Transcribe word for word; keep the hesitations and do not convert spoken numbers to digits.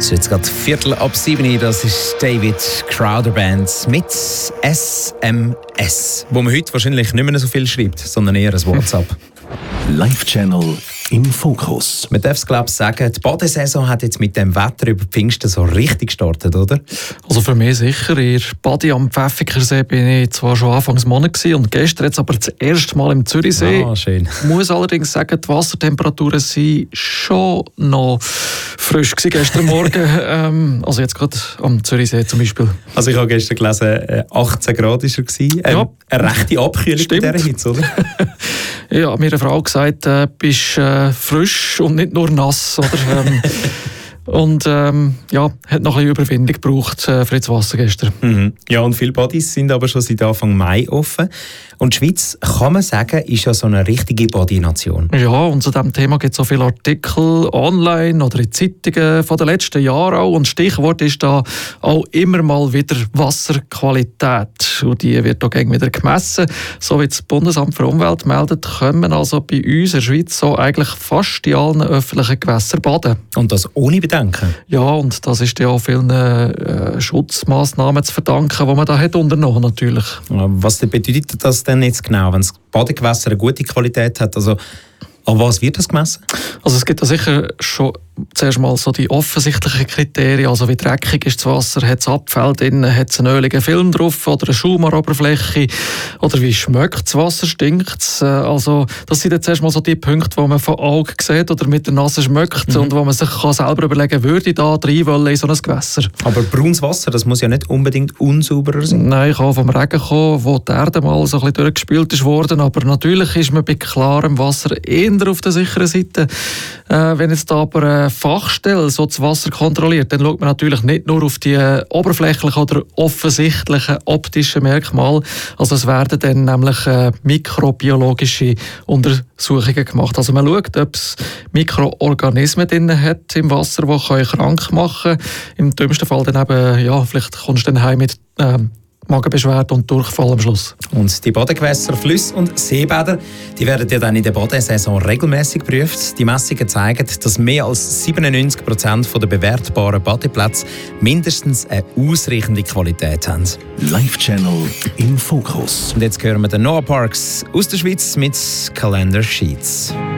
Es ist jetzt gerade Viertel ab sieben. Das ist David Crowder Band mit S M S, wo man heute wahrscheinlich nicht mehr so viel schreibt, sondern eher ein WhatsApp. Live-Channel im Fokus. Man darf es, glaube ich, sagen, die Badesaison hat jetzt mit dem Wetter über Pfingsten so richtig gestartet, oder? Also für mich sicher. In Badi am Pfäffikersee bin ich zwar schon Anfangs Monat gewesen, und gestern jetzt aber das erste Mal im Zürichsee. Ah, schön. Ich muss allerdings sagen, die Wassertemperaturen sind schon noch frisch gewesen gestern Morgen. ähm, also jetzt gerade am Zürichsee zum Beispiel. Also ich habe gestern gelesen, achtzehn Grad war er. Ähm, Ja. Eine rechte Abkühlung bei dieser Hitze, oder? Ja, mir eine Frau gesagt, äh, bist äh, frisch und nicht nur nass, oder? Ähm, und ähm, ja, hat noch ein bisschen Überwindung gebraucht äh, für das Wasser gestern. Mhm. Ja, und viele Badis sind aber schon seit Anfang Mai offen. Und die Schweiz, kann man sagen, ist ja so eine richtige Badi-Nation. Ja, und zu diesem Thema gibt es so viele Artikel online oder in Zeitungen von den letzten Jahren auch. Und Stichwort ist da auch immer mal wieder Wasserqualität. Und die wird auch gern wieder gemessen. So wie das Bundesamt für Umwelt meldet, können also bei uns in der Schweiz so eigentlich fast in allen öffentlichen Gewässern baden. Und das ohne Bedenken. Ja, und das ist ja auch vielen äh, Schutzmaßnahmen zu verdanken, die man da hat unternommen natürlich. Was bedeutet das denn jetzt genau, wenn das Badegewässer eine gute Qualität hat? Also, an was wird das gemessen? Also es gibt da sicher schon zuerst mal so die offensichtlichen Kriterien, also wie dreckig ist das Wasser, hat es Abfälle drin, hat es einen öligen Film drauf oder eine Schaumanoberfläche oder wie schmeckt das Wasser, stinkt es. Also das sind jetzt zuerst mal so die Punkte, die man von Augen sieht oder mit der Nase schmeckt, mhm. und wo man sich kann selber überlegen kann, würde ich da rein wollen in so ein Gewässer. Aber braunes Wasser, das muss ja nicht unbedingt unsauberer sein. Nein, ich habe vom Regen gekommen, wo die Erde mal so ein bisschen durchgespült ist worden, aber natürlich ist man bei klarem Wasser eher auf der sicheren Seite. Äh, wenn jetzt aber eine Fachstelle so das Wasser kontrolliert, dann schaut man natürlich nicht nur auf die oberflächlichen oder offensichtlichen optischen Merkmale. Also es werden dann nämlich äh, mikrobiologische Untersuchungen gemacht. Also man schaut, ob es Mikroorganismen drin hat im Wasser, die können krank machen können. Im dümmsten Fall dann eben, ja, vielleicht kommst du dann heim mit äh, Magenbeschwerden und Durchfall am Schluss. Und die Badegewässer, Flüsse und Seebäder, die werden ja dann in der Badesaison regelmäßig geprüft. Die Messungen zeigen, dass mehr als siebenundneunzig Prozent der bewertbaren Badeplätze mindestens eine ausreichende Qualität haben. Live-Channel im Fokus. Und jetzt hören wir den Noah Parks aus der Schweiz mit Calendar Sheets.